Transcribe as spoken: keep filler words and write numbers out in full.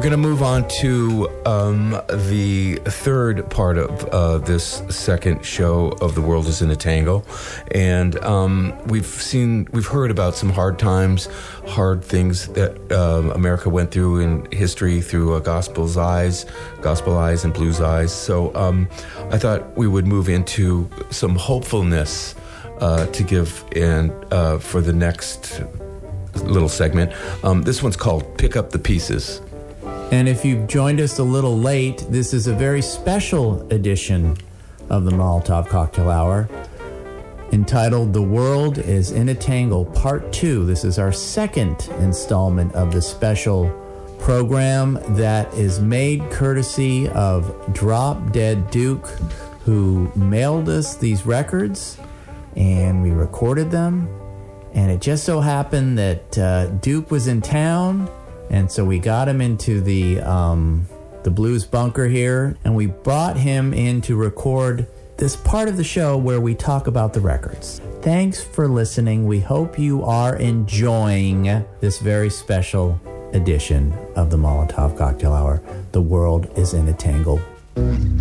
going to move on to um, the third part of uh, this second show of The World is in a Tangle. And um, we've seen, we've heard about some hard times, hard things that um, America went through in history through uh, gospel's eyes, gospel eyes and blues eyes. So um, I thought we would move into some hopefulness uh, to give and uh, for the next little segment. Um, this one's called Pick Up the Pieces. And if you've joined us a little late, this is a very special edition of the Molotov Cocktail Hour entitled The World is in a Tangle, Part two. This is our second installment of the special program that is made courtesy of Drop Dead Duke, who mailed us these records, and we recorded them. And it just so happened that uh, Duke was in town, and so we got him into the um, the blues bunker here, and we brought him in to record this part of the show where we talk about the records. Thanks for listening. We hope you are enjoying this very special edition of the Molotov Cocktail Hour. The World is in a Tangle.